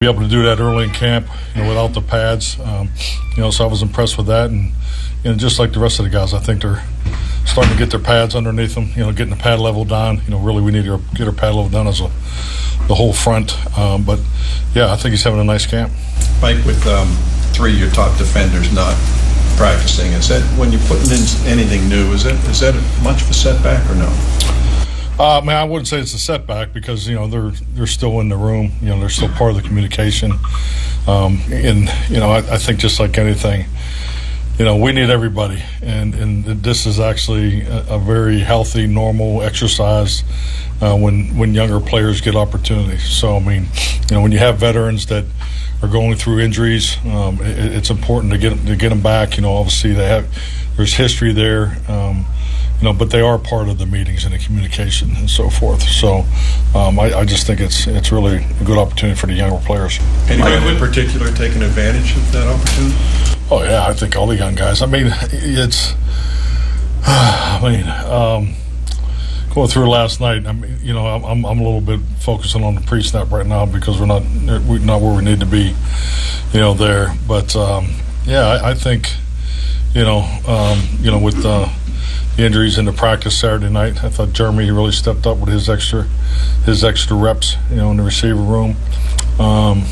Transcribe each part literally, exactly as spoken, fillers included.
Be able to do that early in camp, you know, without the pads, um, you know, so I was impressed with that. And, you know, just like the rest of the guys, I think they're starting to get their pads underneath them, you know, getting the pad level down. You know, really we need to get our pad level down as a, the whole front. Um, but, yeah, I think he's having a nice camp. Mike, with um, three of your top defenders not practicing, is that when you're putting in anything new, is that is that much of a setback or no? Uh, man, I wouldn't say it's a setback because, you know, they're they're still in the room. You know, they're still part of the communication. Um, and, you know, I, I think just like anything, you know, we need everybody. And, and this is actually a, a very healthy, normal exercise uh, when, when younger players get opportunities. So, I mean, you know, when you have veterans that are going through injuries, um, it, it's important to get, to get them back. You know, obviously they have – there's history there. Um, You know, but they are part of the meetings and the communication and so forth. So um, I, I just think it's it's really a good opportunity for the younger players. Anyone in particular taking advantage of that opportunity? Oh, yeah, I think all the young guys. I mean, it's – I mean, um, going through last night, I mean, you know, I'm, I'm a little bit focusing on the pre-snap right now because we're not we're not where we need to be, you know, there. But, um, yeah, I, I think, you know, um, you know, with uh, – injuries in the practice Saturday night, I thought Jeremy really stepped up with his extra, his extra reps, you know, in the receiver room. Um,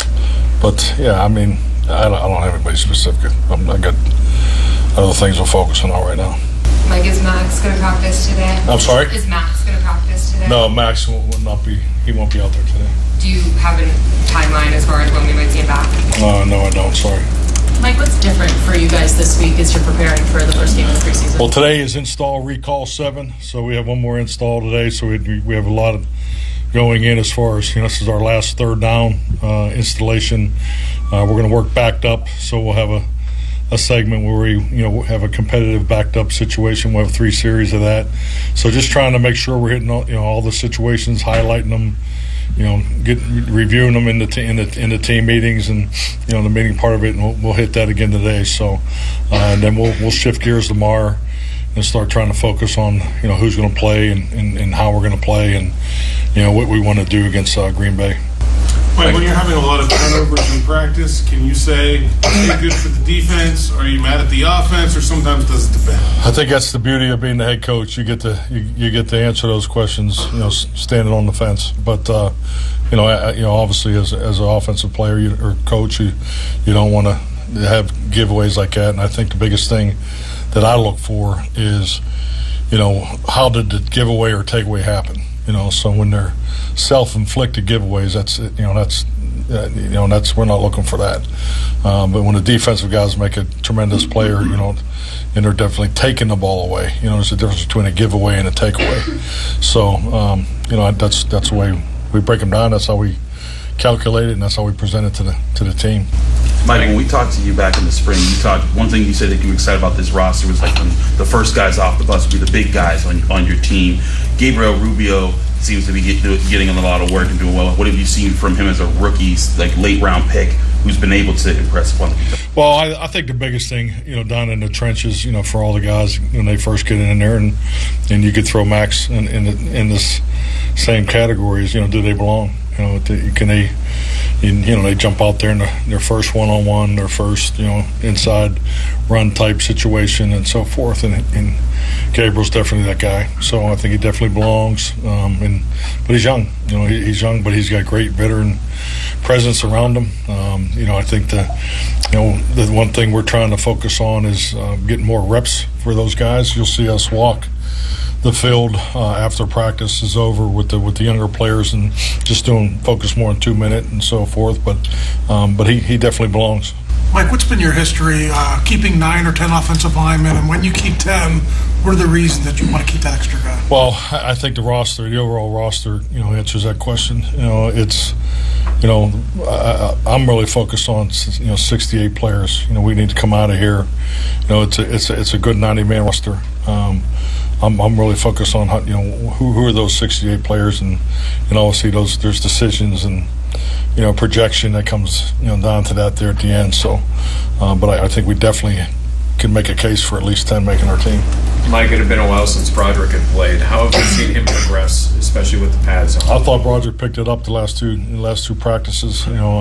but yeah, I mean, I don't, I don't have anybody specific. I'm, I got other things we're focusing on right now. Mike, is Max going to practice today? I'm sorry? Is Max going to practice today? No, Max will, will not be. He won't be out there today. Do you have a timeline as far as when we might see him back? Uh, no, I don't. Sorry. Mike, what's different for you guys this week as you're preparing for the first game of the preseason? Well, today is install recall seven, so we have one more install today. So we we have a lot of going in as far as, you know, this is our last third down uh, installation. Uh, we're going to work backed up, so we'll have a, a segment where we, you know, have a competitive backed up situation. We'll have three series of that. So just trying to make sure we're hitting all, you know, all the situations, highlighting them, you know, get reviewing them in the t- in the in the team meetings and, you know, the meeting part of it, and we'll, we'll hit that again today. So, uh, and then we'll we'll shift gears tomorrow and start trying to focus on, you know, who's going to play and, and, and how we're going to play and, you know, what we want to do against uh, Green Bay. Mike, when you're having a lot of turnovers in practice, can you say, is it good for the defense? Are you mad at the offense, or sometimes does it depend? I think that's the beauty of being the head coach. You get to you, you get to answer those questions, you know, standing on the fence. But uh, you know, I, you know, obviously as as an offensive player you, or coach, you you don't want to have giveaways like that. And I think the biggest thing that I look for is, you know, how did the giveaway or takeaway happen? You know, so when they're self-inflicted giveaways, that's you know that's uh, you know that's we're not looking for that. Um, but when the defensive guys make a tremendous player, you know, and they're definitely taking the ball away. You know, there's a difference between a giveaway and a takeaway. So um, you know that's that's the way we break them down. That's how we calculate it, and that's how we present it to the to the team. Mike, when we talked to you back in the spring, you talked. One thing you said that you were excited about this roster was like when the first guys off the bus would be the big guys on on your team. Gabriel Rubio seems to be get, getting a lot of work and doing well. What have you seen from him as a rookie, like late round pick, who's been able to impress upon the Well, I, I think the biggest thing, you know, down in the trenches, you know, for all the guys when they first get in there, and and you could throw Max in in, the, in this same categories. You know, do they belong? You know, can they, you know, they jump out there in the, their first one-on-one, their first, you know, inside run type situation and so forth. And, and Gabriel's definitely that guy. So I think he definitely belongs. Um, and but he's young. You know, he, he's young, but he's got great veteran presence around him. Um, you know, I think the, you know, the one thing we're trying to focus on is uh, getting more reps for those guys. You'll see us walk the field uh, after practice is over with the with the younger players and just doing focus more on two minute and so forth. But um, but he, he definitely belongs. Mike, what's been your history uh, keeping nine or ten offensive linemen, and when you keep ten, what are the reasons that you want to keep that extra guy? Well, I think the roster, the overall roster, you know, answers that question. You know, it's, you know, I, I'm really focused on, you know, sixty-eight players. You know, we need to come out of here. You know, it's a it's a, it's a good ninety man roster. Um, I'm I'm really focused on how, you know, who who are those sixty-eight players, and and obviously those there's decisions and, you know, projection that comes, you know, down to that there at the end. So, uh, but I, I think we definitely can make a case for at least ten making our team. Mike, it had been a while since Broderick had played. How have you seen him progress, especially with the pads on? I thought Broderick picked it up the last two the last two practices. You know.